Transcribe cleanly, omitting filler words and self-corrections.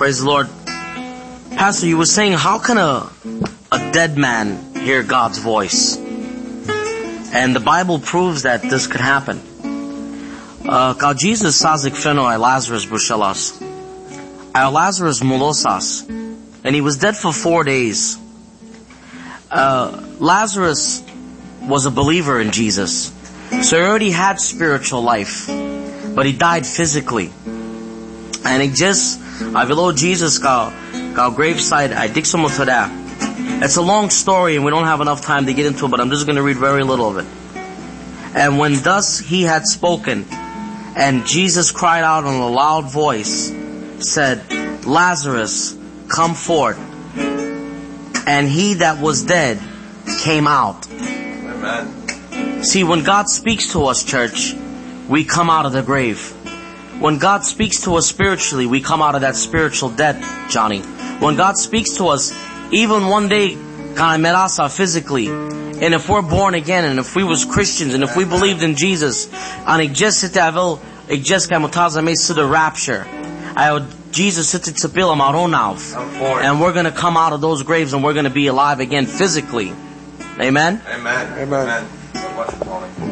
Praise the Lord. Pastor, you were saying, how can a dead man hear God's voice? And the Bible proves that this could happen. Kao Jesus sazik feno ay Lazarus bushalas. Ay Lazarus mulosas. And he was dead for 4 days. Lazarus was a believer in Jesus. So he already had spiritual life. But he died physically. And it just, I below Jesus kao graveside, I dig some of that. It's a long story and we don't have enough time to get into it, but I'm just going to read very little of it. And when thus he had spoken, and Jesus cried out in a loud voice, said, Lazarus, come forth. And he that was dead came out. Amen. See, when God speaks to us, church, we come out of the grave. When God speaks to us spiritually, we come out of that spiritual death, Johnny. When God speaks to us, even one day, merasa physically, and if we're born again, and if we was Christians, and if we believed in Jesus, and ik just the rapture, Jesus sits to bill and we're going to come out of those graves and we're going to be alive again physically. Amen? Amen. Amen. Amen.